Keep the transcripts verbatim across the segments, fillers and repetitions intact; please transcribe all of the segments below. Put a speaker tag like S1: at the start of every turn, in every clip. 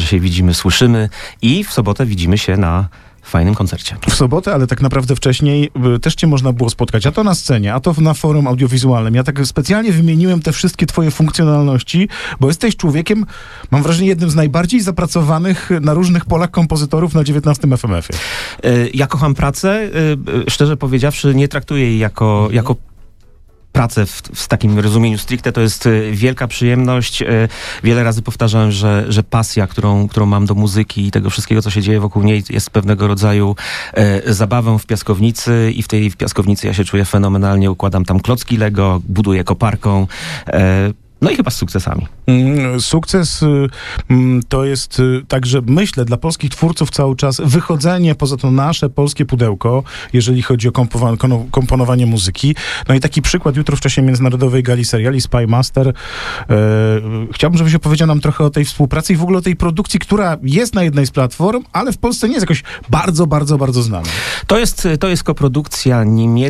S1: się widzimy, słyszymy i w sobotę widzimy się na fajnym koncercie.
S2: W sobotę, ale tak naprawdę wcześniej y, też cię można było spotkać, a to na scenie, a to na forum audiowizualnym. Ja tak specjalnie wymieniłem te wszystkie twoje funkcjonalności, bo jesteś człowiekiem, mam wrażenie, jednym z najbardziej zapracowanych na różnych polach kompozytorów na dziewiętnastym F M F-ie.
S1: Y, ja kocham pracę, y, y, szczerze powiedziawszy, nie traktuję jej jako, mhm. jako pracę w, w takim rozumieniu stricte, to jest y, wielka przyjemność. Y, wiele razy powtarzałem, że, że pasja, którą, którą mam do muzyki i tego wszystkiego, co się dzieje wokół niej, jest pewnego rodzaju y, zabawą w piaskownicy i w tej w piaskownicy ja się czuję fenomenalnie. Układam tam klocki Lego, buduję koparką. Y, No i chyba z sukcesami.
S2: Sukces to jest także, myślę, dla polskich twórców cały czas wychodzenie poza to nasze polskie pudełko, jeżeli chodzi o komponowanie, komponowanie muzyki. No i taki przykład jutro w czasie Międzynarodowej Gali Seriali Spy Master. E, chciałbym, żebyś opowiedział nam trochę o tej współpracy i w ogóle o tej produkcji, która jest na jednej z platform, ale w Polsce nie jest jakoś bardzo, bardzo, bardzo znana.
S1: To jest, to jest koprodukcja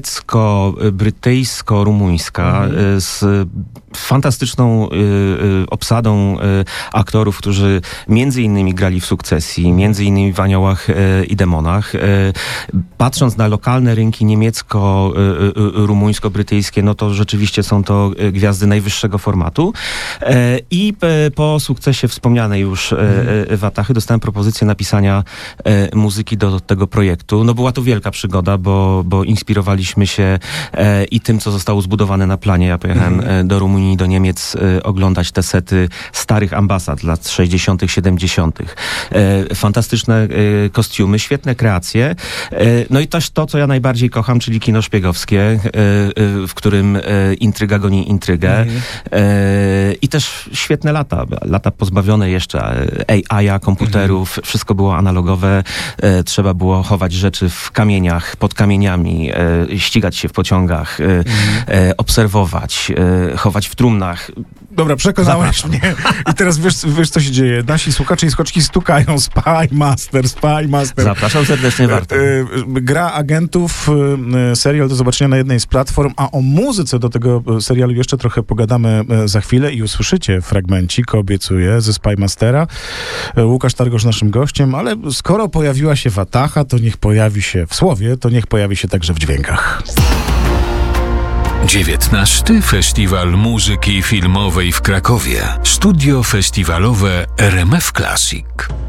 S1: niemiecko-brytyjsko-rumuńska mhm. z fantastyczną y, y, obsadą y, aktorów, którzy między innymi grali w Sukcesji, między innymi w Aniołach y, i Demonach. Y, patrząc na lokalne rynki niemiecko-rumuńsko-brytyjskie, no to rzeczywiście są to gwiazdy najwyższego formatu. Y, I y, po sukcesie wspomnianej już y, y, Watachy dostałem propozycję napisania y, muzyki do tego projektu. No była to wielka przygoda, bo, bo inspirowaliśmy się y, i tym, co zostało zbudowane na planie. Ja pojechałem y, do Rumunii, do Niemiec y, oglądać te sety starych ambasad lat sześćdziesiątych, siedemdziesiątych. Y, fantastyczne y, kostiumy, świetne kreacje. Y, no i też to, co ja najbardziej kocham, czyli kino szpiegowskie, y, y, w którym y, intryga goni intrygę. Mhm. Y, I też świetne lata. Lata pozbawione jeszcze A I a, komputerów. Mhm. Wszystko było analogowe. Y, trzeba było chować rzeczy w kamieniach, pod kamieniami, y, ścigać się w pociągach, y, mhm. y, obserwować, y, chować w trumnach.
S2: Dobra, przekonałeś mnie. I teraz wiesz, wiesz, co się dzieje. Nasi słuchacze i słuchaczki stukają. Spy Master, Spy Master.
S1: Zapraszam serdecznie, warto.
S2: Gra agentów, serial do zobaczenia na jednej z platform, a o muzyce do tego serialu jeszcze trochę pogadamy za chwilę i usłyszycie fragmencik, obiecuję, ze Spy Mastera. Łukasz Targosz naszym gościem, ale skoro pojawiła się Watacha, to niech pojawi się w słowie, to niech pojawi się także w dźwiękach.
S3: dziewiętnasty Festiwal Muzyki Filmowej w Krakowie. Studio festiwalowe R M F Classic.